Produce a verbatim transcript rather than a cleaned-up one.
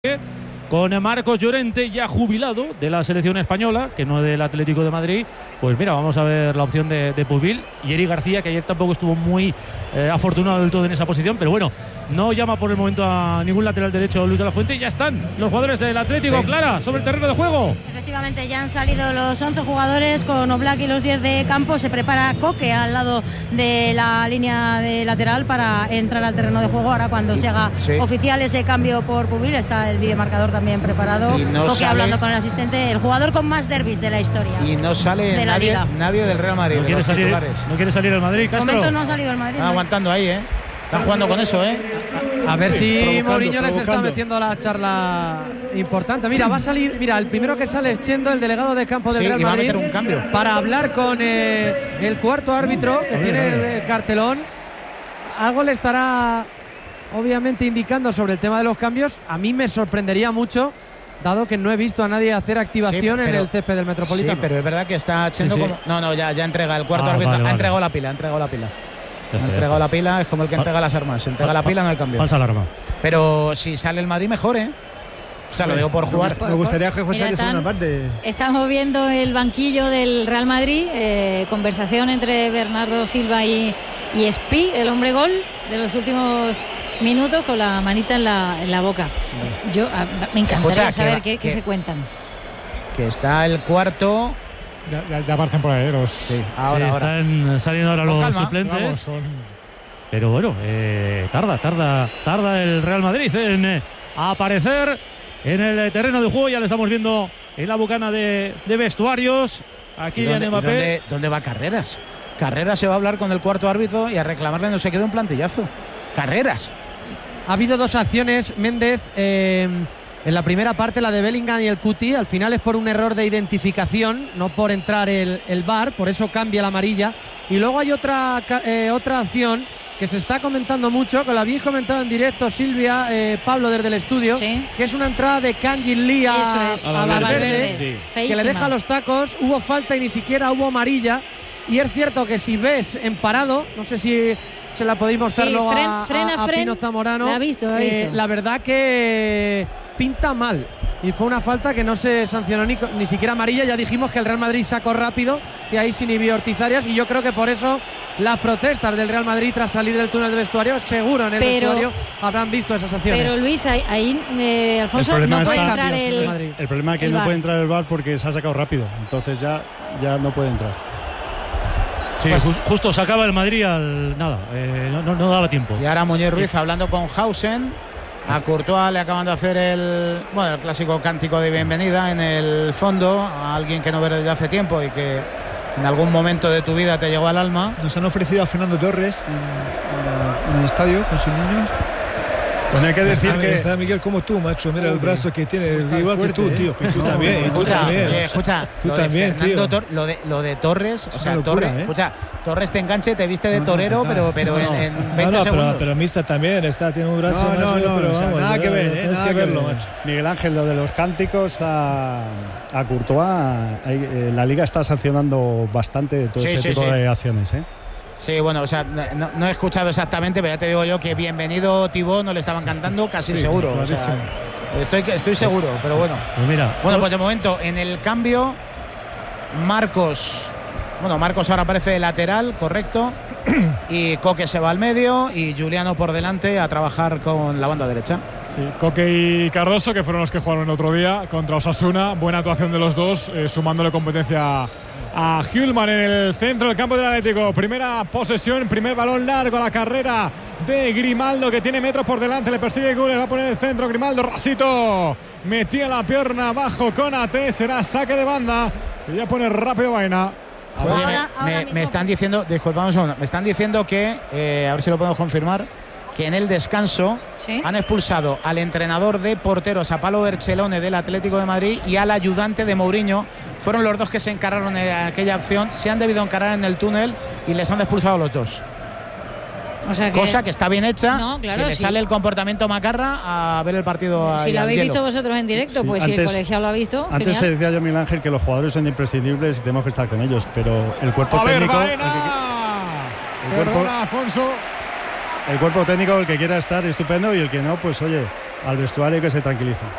Con Marcos Llorente ya jubilado de la selección española, que no del Atlético de Madrid. Pues mira, vamos a ver la opción de, de Pubil y Eric García, que ayer tampoco estuvo muy eh, afortunado del todo en esa posición, pero bueno, no llama por el momento a ningún lateral derecho Luis de la Fuente. Y ya están los jugadores del Atlético, sí. Clara, sobre el terreno de juego. Efectivamente, ya han salido los once jugadores con Oblak y los diez de campo. Se prepara Coque al lado de la línea de lateral para entrar al terreno de juego. Ahora cuando se haga sí. oficial ese cambio por Pubil, está el videomarcador también preparado. Y no Coque sale... hablando con el asistente, el jugador con más derbis de la historia. Y no sale de nadie, nadie del Real Madrid. No quiere, salir, no quiere salir el Madrid, Castro. De momento no ha salido el Madrid. Están aguantando ahí, ¿eh? Están jugando con eso, ¿eh? A ver sí, si Mourinho les está metiendo la charla importante. Mira, va a salir, mira, el primero que sale es Chendo, el delegado de campo del sí, Real Madrid, va a meter un cambio para hablar con eh, el cuarto árbitro que tiene el, el cartelón. Algo le estará obviamente indicando sobre el tema de los cambios. A mí me sorprendería mucho, dado que no he visto a nadie hacer activación sí, pero, en el césped del Metropolitano. Sí, pero es verdad que está Chendo sí, sí. como... No, no, ya, ya entrega el cuarto ah, árbitro. Vale, ha entregado vale. la pila, ha entregado la pila. Ha entregado la pila, es como el que entrega las armas. Entrega la pila, no hay cambio. Falsa alarma. Pero si sale el Madrid, mejor, ¿eh? O sea, lo digo por jugar. Me gustaría que fuese esa una parte. Estamos viendo el banquillo del Real Madrid. Eh, conversación entre Bernardo Silva y, y Espi, el hombre gol de los últimos minutos, con la manita en la, en la boca. Yo a, me encantaría Escucha, saber que, qué, qué se cuentan. Que está el cuarto. Ya, ya, ya aparecen por ahí los. Sí, ahora, sí, ahora. Están saliendo ahora los calma. suplentes. Vamos, son... Pero bueno, eh, tarda, tarda, tarda el Real Madrid en eh, aparecer en el terreno de juego. Ya lo estamos viendo en la bucana de, de vestuarios. Aquí viene Mbappé. ¿dónde, ¿Dónde va Carreras? Carreras se va a hablar con el cuarto árbitro y a reclamarle no se queda un plantillazo. Carreras. Ha habido dos acciones, Méndez. Eh, En la primera parte, la de Bellingham y el Cuti, al final es por un error de identificación, no por entrar el, el V A R, por eso cambia la amarilla. Y luego hay otra, eh, otra acción que se está comentando mucho, que lo habéis comentado en directo, Silvia, eh, Pablo, desde el estudio, sí. que es una entrada de Kangin Lee a, es, a Valverde, sí. que le deja los tacos, hubo falta y ni siquiera hubo amarilla. Y es cierto que si ves en parado, no sé si se la podéis mostrar sí, luego a, frena, a, a frena, Pino Zamorano, la ha visto, la ha visto. Eh, la verdad que pinta mal y fue una falta que no se sancionó ni, ni siquiera amarilla. Ya dijimos que el Real Madrid sacó rápido y ahí sin inhibió Ortiz Arias, y yo creo que por eso las protestas del Real Madrid tras salir del túnel de vestuario, seguro en el pero, vestuario habrán visto esas acciones. Pero Luis, ahí eh, Alfonso no puede entrar el, el, el problema es que no bar. puede entrar el V A R porque se ha sacado rápido, entonces ya, ya no puede entrar. Sí, pues, justo sacaba el Madrid al nada, eh, no, no, no daba tiempo. Y ahora Muñoz Ruiz hablando con Hausen. A Courtois le acaban de hacer el, bueno, el clásico cántico de bienvenida en el fondo, a alguien que no ves desde hace tiempo y que en algún momento de tu vida te llegó al alma. Nos han ofrecido a Fernando Torres en, en, la, en el estadio con sus niños. Pues hay que decir está, que está Miguel como tú, macho. Mira el brazo que tiene, igual fuerte, que tú, ¿eh? tío. Pero tú no, también, no, y tú escucha, también. Oye, escucha, tú lo también, de tío. Tor, lo, de, lo de Torres, o sea, locura, Torres, ¿eh? escucha, Torres te enganche, te viste de no, torero, no, no, pero, pero no, en, en veinte no, no, segundos. Pero, pero Mista también está, tiene un brazo. No, no, más, no, pero o sea, vamos, nada que ver, ¿eh? Tienes nada que verlo, ver. macho. Miguel Ángel, lo de los cánticos a, a Courtois, hay, eh, la Liga está sancionando bastante todo sí, ese sí, tipo sí. de acciones, ¿eh? Sí, bueno, o sea, no, no he escuchado exactamente, pero ya te digo yo que bienvenido Thibaut no le estaban cantando casi sí, seguro. O sea, estoy, estoy seguro, pero bueno. Pues mira, bueno, pues de momento en el cambio, Marcos, bueno, Marcos ahora aparece de lateral, correcto, y Coque se va al medio y Juliano por delante a trabajar con la banda derecha. Sí, Coque y Cardoso, que fueron los que jugaron el otro día contra Osasuna. Buena actuación de los dos, eh, sumándole competencia a Hjulmand en el centro del campo del Atlético. Primera posesión, primer balón largo a la carrera de Grimaldo, que tiene metros por delante, le persigue Gules, va a poner el centro Grimaldo, rasito, metía la pierna abajo con A T, será saque de banda y ya pone rápido vaina. Ahora, Oye, ahora me, me, me están diciendo, disculpame un segundo, me están diciendo que, eh, a ver si lo podemos confirmar, que en el descanso ¿Sí? han expulsado al entrenador de porteros, a Palo Berchelone del Atlético de Madrid, y al ayudante de Mourinho. Fueron los dos que se encargaron en aquella acción, se han debido encargar en el túnel y les han expulsado a los dos. O sea que, cosa que está bien hecha. No, claro, si le sí. sale el comportamiento macarra a ver el partido. Si lo habéis hielo. visto vosotros en directo, sí. pues antes, si el colegiado lo ha visto. Antes genial. se decía yo, Miguel Ángel, que los jugadores son imprescindibles y tenemos que estar con ellos, pero el cuerpo a técnico. Ver, el, que, el, Perdona, cuerpo, Afonso. el cuerpo técnico, el que quiera estar, estupendo, y el que no, pues oye, al vestuario y que se tranquilice.